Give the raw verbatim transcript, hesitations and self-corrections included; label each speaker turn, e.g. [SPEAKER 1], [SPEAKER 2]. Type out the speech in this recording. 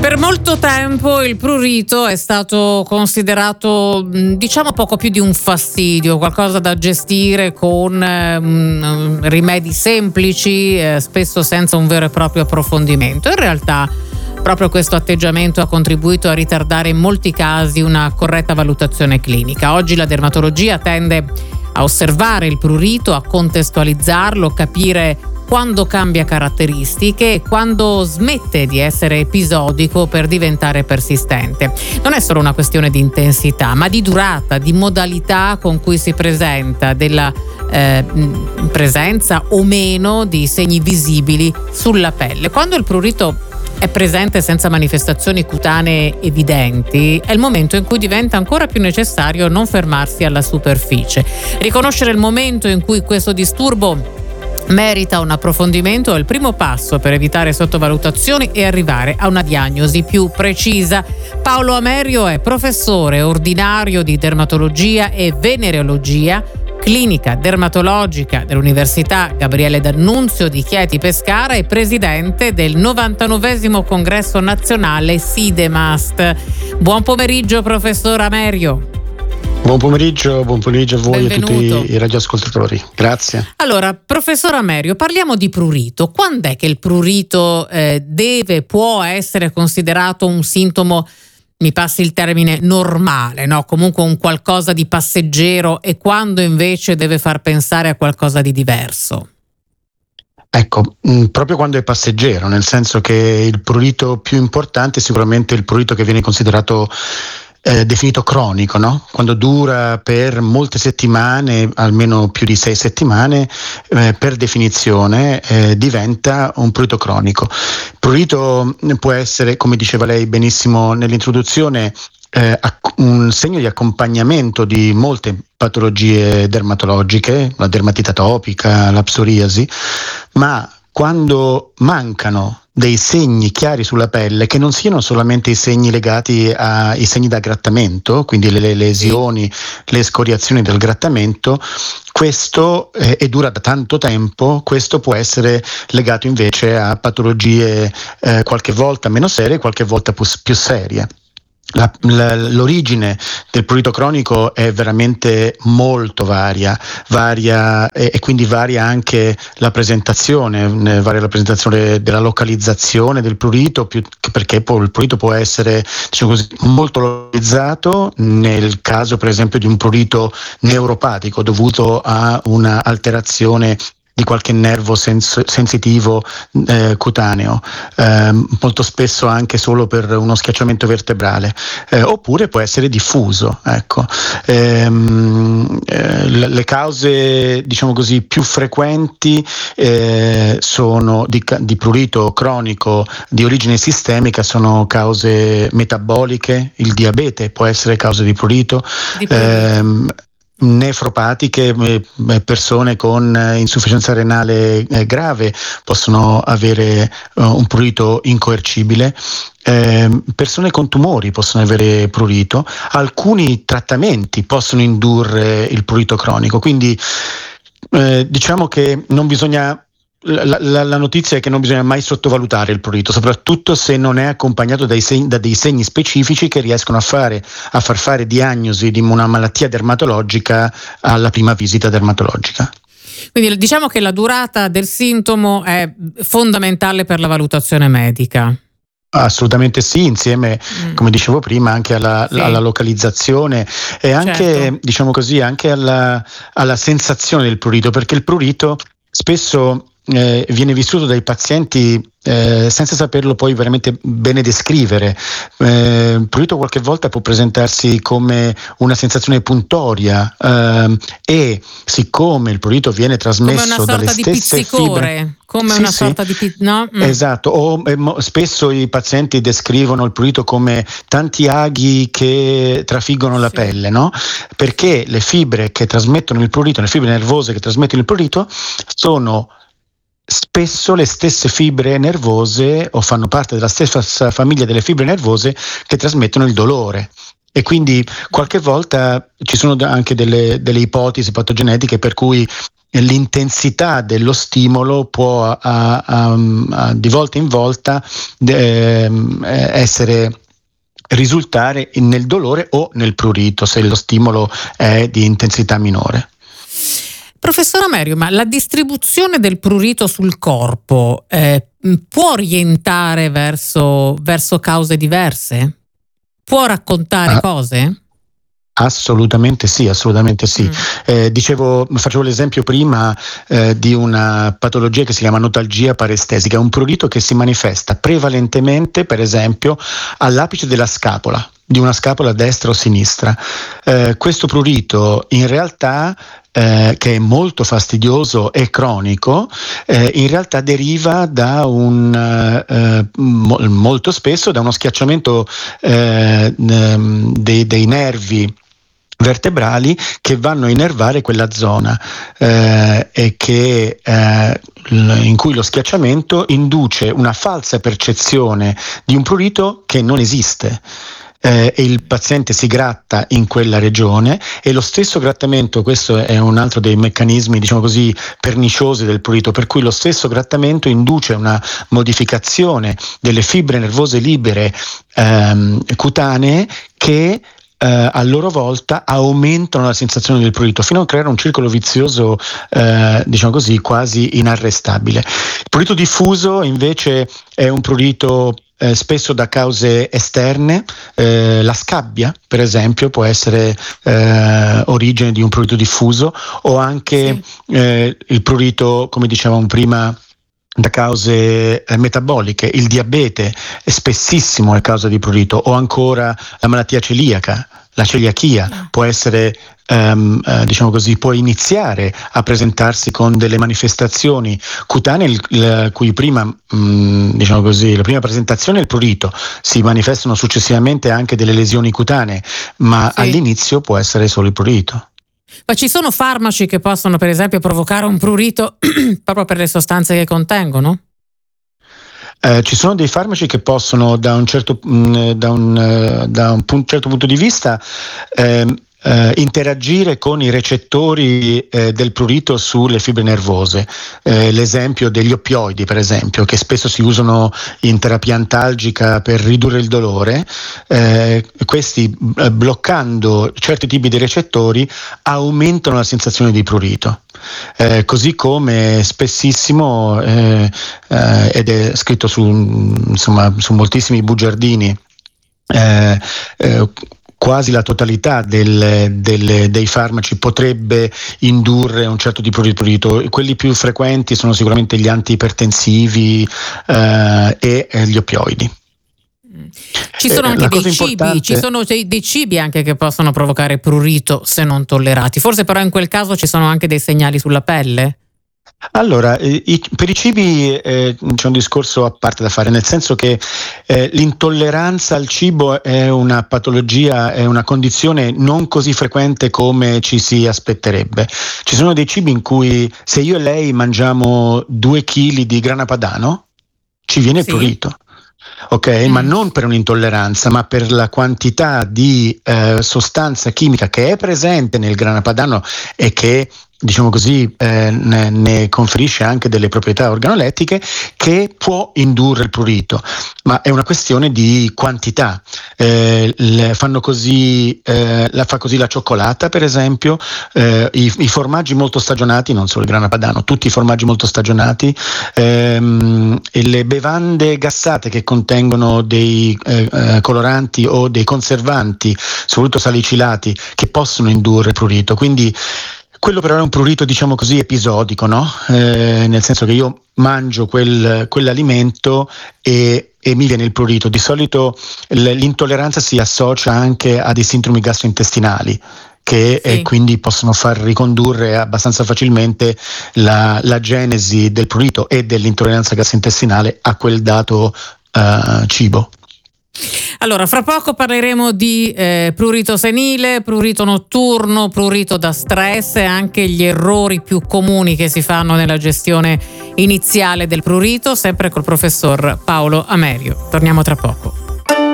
[SPEAKER 1] Per molto tempo il prurito è stato considerato, diciamo, poco più di un fastidio, qualcosa da gestire con eh, rimedi semplici, eh, spesso senza un vero e proprio approfondimento. In realtà proprio questo atteggiamento ha contribuito a ritardare in molti casi una corretta valutazione clinica. Oggi la dermatologia tende a osservare il prurito, a contestualizzarlo, capire quando cambia caratteristiche e quando smette di essere episodico per diventare persistente. Non è solo una questione di intensità, ma di durata, di modalità con cui si presenta, della eh, presenza o meno di segni visibili sulla pelle. Quando il prurito è presente senza manifestazioni cutanee evidenti, è il momento in cui diventa ancora più necessario non fermarsi alla superficie. Riconoscere il momento in cui questo disturbo merita un approfondimento è il primo passo per evitare sottovalutazioni e arrivare a una diagnosi più precisa. Paolo Amerio è professore ordinario di dermatologia e venereologia, clinica dermatologica dell'Università Gabriele D'Annunzio di Chieti Pescara e presidente del novantanovesimo congresso nazionale SIDEMAST. Buon pomeriggio, professor Amerio.
[SPEAKER 2] Buon pomeriggio, buon pomeriggio a voi.
[SPEAKER 1] Benvenuto.
[SPEAKER 2] E a tutti i radioascoltatori. Grazie.
[SPEAKER 1] Allora, professor Amerio, parliamo di prurito. Quando è che il prurito eh, deve, può essere considerato un sintomo, mi passi il termine, normale, no? Comunque un qualcosa di passeggero, e quando invece deve far pensare a qualcosa di diverso?
[SPEAKER 2] Ecco, mh, proprio quando è passeggero, nel senso che il prurito più importante è sicuramente il prurito che viene considerato Eh, definito cronico, no? Quando dura per molte settimane, almeno più di sei settimane, eh, per definizione eh, diventa un prurito cronico. Il prurito può essere, come diceva lei benissimo nell'introduzione, eh, un segno di accompagnamento di molte patologie dermatologiche, la dermatite atopica, la psoriasi, ma quando mancano dei segni chiari sulla pelle, che non siano solamente i segni legati ai segni da grattamento, quindi le, le lesioni, le escoriazioni del grattamento, questo eh, e dura da tanto tempo, questo può essere legato invece a patologie eh, qualche volta meno serie, qualche volta più, più serie. La, la, l'origine del prurito cronico è veramente molto varia, varia e, e quindi varia anche la presentazione, varia la presentazione della localizzazione del prurito, più, perché poi il prurito può essere, diciamo così, molto localizzato nel caso per esempio di un prurito neuropatico dovuto a una alterazione di qualche nervo sens- sensitivo eh, cutaneo, eh, molto spesso anche solo per uno schiacciamento vertebrale, eh, oppure può essere diffuso. Ecco. Ehm, eh, le cause, diciamo così, più frequenti eh, sono di, di prurito cronico di origine sistemica, sono cause metaboliche, il diabete può essere causa di prurito. Di prurito. Ehm, nefropatiche, persone con insufficienza renale grave possono avere un prurito incoercibile, eh, persone con tumori possono avere prurito, alcuni trattamenti possono indurre il prurito cronico, quindi eh, diciamo che non bisogna La, la, la notizia è che non bisogna mai sottovalutare il prurito, soprattutto se non è accompagnato dai segni, da dei segni specifici che riescono a fare a far fare diagnosi di una malattia dermatologica alla prima visita dermatologica.
[SPEAKER 1] Quindi diciamo che la durata del sintomo è fondamentale per la valutazione medica.
[SPEAKER 2] Assolutamente sì, insieme, mm. come dicevo prima, anche alla, sì. alla localizzazione e anche, certo. diciamo così, anche alla, alla sensazione del prurito, perché il prurito spesso eh, viene vissuto dai pazienti eh, senza saperlo poi veramente bene descrivere. Eh, il prurito qualche volta può presentarsi come una sensazione puntoria eh, e siccome il prurito viene trasmesso dalle stesse fibre,
[SPEAKER 1] come
[SPEAKER 2] sì,
[SPEAKER 1] una
[SPEAKER 2] sì,
[SPEAKER 1] sorta di pi- no? Mm.
[SPEAKER 2] Esatto, o eh, mo, spesso i pazienti descrivono il prurito come tanti aghi che trafiggono la sì. pelle, no? Perché le fibre che trasmettono il prurito, le fibre nervose che trasmettono il prurito sono spesso le stesse fibre nervose o fanno parte della stessa famiglia delle fibre nervose che trasmettono il dolore. E quindi qualche volta ci sono anche delle, delle ipotesi patogenetiche per cui l'intensità dello stimolo può a, a, a, di volta in volta eh, essere risultare nel dolore o nel prurito se lo stimolo è di intensità minore.
[SPEAKER 1] Professor Amerio, ma la distribuzione del prurito sul corpo eh, può orientare verso, verso cause diverse? Può raccontare ah. cose?
[SPEAKER 2] Assolutamente sì, assolutamente sì. Mm. Eh, dicevo, facevo l'esempio prima eh, di una patologia che si chiama notalgia parestesica, un prurito che si manifesta prevalentemente, per esempio, all'apice della scapola, di una scapola destra o sinistra. Eh, questo prurito in realtà Eh, che è molto fastidioso e cronico, eh, in realtà deriva da un eh, mo- molto spesso da uno schiacciamento eh, dei, dei nervi vertebrali che vanno a innervare quella zona eh, e che eh, in cui lo schiacciamento induce una falsa percezione di un prurito che non esiste. Eh, e il paziente si gratta in quella regione e lo stesso grattamento, questo è un altro dei meccanismi, diciamo così, perniciosi del prurito, per cui lo stesso grattamento induce una modificazione delle fibre nervose libere ehm, cutanee che Uh, a loro volta aumentano la sensazione del prurito fino a creare un circolo vizioso uh, diciamo così quasi inarrestabile. Il prurito diffuso invece è un prurito eh, spesso da cause esterne, eh, la scabbia per esempio può essere eh, origine di un prurito diffuso, o anche sì. eh, il prurito, come dicevamo prima, da cause eh, metaboliche, il diabete è spessissimo è causa di prurito, o ancora la malattia celiaca, la celiachia può essere um, uh, diciamo così, può iniziare a presentarsi con delle manifestazioni cutanee il, il, cui prima mh, diciamo così, la prima presentazione è il prurito, si manifestano successivamente anche delle lesioni cutanee, ma sì. all'inizio può essere solo il prurito.
[SPEAKER 1] Ma ci sono farmaci che possono per esempio provocare un prurito proprio per le sostanze che contengono?
[SPEAKER 2] Eh, ci sono dei farmaci che possono da un certo, mh, da un, uh, da un pun- certo punto di vista eh, eh, interagire con i recettori eh, del prurito sulle fibre nervose. Eh, l'esempio degli oppioidi, per esempio, che spesso si usano in terapia antalgica per ridurre il dolore, eh, questi eh, bloccando certi tipi di recettori aumentano la sensazione di prurito. Eh, così come spessissimo eh, eh, ed è scritto su, insomma, su moltissimi bugiardini, eh, eh, quasi la totalità del, del, dei farmaci potrebbe indurre un certo tipo di prurito. Quelli più frequenti sono sicuramente gli antiipertensivi eh, e eh, gli oppioidi.
[SPEAKER 1] Ci sono eh, anche dei cibi, importante... ci sono dei, dei cibi anche che possono provocare prurito se non tollerati. Forse però in quel caso ci sono anche dei segnali sulla pelle?
[SPEAKER 2] Allora, i, per i cibi eh, c'è un discorso a parte da fare, nel senso che eh, l'intolleranza al cibo è una patologia, è una condizione non così frequente come ci si aspetterebbe. Ci sono dei cibi in cui se io e lei mangiamo due chili di grana padano ci viene sì. prurito. Ok, mm. ma non per un'intolleranza, ma per la quantità di eh, sostanza chimica che è presente nel grana padano e che, diciamo così, eh, ne, ne conferisce anche delle proprietà organolettiche, che può indurre il prurito, ma è una questione di quantità. Eh, le, fanno così, eh, la fa così la cioccolata, per esempio, eh, i, i formaggi molto stagionati, non solo il grana padano, tutti i formaggi molto stagionati, ehm, e le bevande gassate che contengono dei eh, eh, coloranti o dei conservanti, soprattutto salicilati, che possono indurre prurito. Quindi quello però è un prurito, diciamo così, episodico, no? Eh, nel senso che io mangio quel, quell'alimento e, e mi viene il prurito. Di solito l'intolleranza si associa anche a dei sindromi gastrointestinali che sì. eh, quindi possono far ricondurre abbastanza facilmente la, la genesi del prurito e dell'intolleranza gastrointestinale a quel dato uh, cibo.
[SPEAKER 1] Allora, fra poco parleremo di eh, prurito senile, prurito notturno, prurito da stress e anche gli errori più comuni che si fanno nella gestione iniziale del prurito, sempre col professor Paolo Amerio. Torniamo tra poco.